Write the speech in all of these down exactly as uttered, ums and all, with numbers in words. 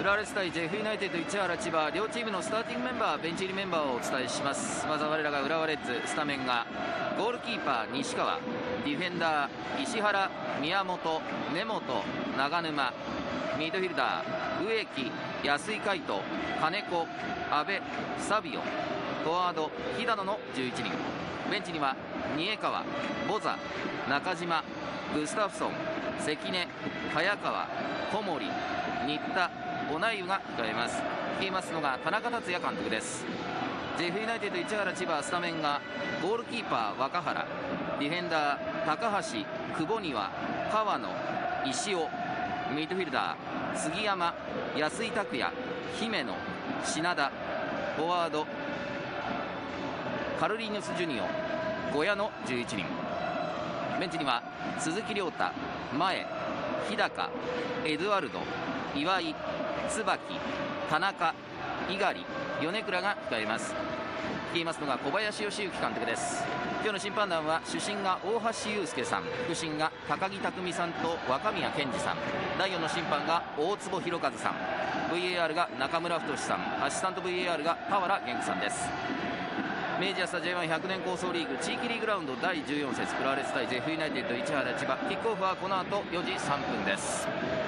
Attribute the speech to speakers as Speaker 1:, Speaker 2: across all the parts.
Speaker 1: 浦和レッズ対ジェフユナイテッド市原千葉、両チームのスターティングメンバー、ベンチ入りメンバーをお伝えします。まずは我らが浦和レッズ、スタメンがゴールキーパー西川、ディフェンダー石原、宮本、根本、長沼、ミッドフィルダー植木、安井海斗、金子、阿部、サビオ、フォワード肥田野のじゅういちにん。ベンチには新江川、ボザ、中島、グスタフソン、関根、早川、小森、新田、小内湯が控えます。率いますのが田中達也監督です。ジェフユナイテッド市原千葉、スタメンがゴールキーパー若原、ディフェンダー高橋、久保庭、川野、石尾、ミッドフィルダー杉山、安井拓也、姫野、品田、フォワードカルリーニョスジュニオ、小屋のじゅういちにん。ベンチには鈴木亮太、前、日高、エドワルド、岩井、椿、田中、猪狩、米倉が控えます。率いますのが小林義行監督です。今日の審判団は主審が大橋祐介さん、副審が高木匠さんと若宮健二さん、だいよんの審判が大坪弘和さん、 ブイエーアール が中村太さん、アシスタント ブイエーアール が田原元気さんです。明治安田 ジェイワンひゃく 年構想リーグ地域リーグラウンドだいじゅうよん節、浦和レッズ対ジェフユナイテッド市原千葉、キックオフはこの後よじさんぷんです。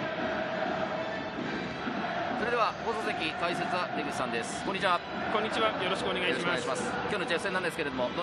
Speaker 1: それでは放送席解説は出口さんです。こんにちは。
Speaker 2: こんにちは、よろしくお願いします。
Speaker 1: 今日のチェフ戦なんですけれども、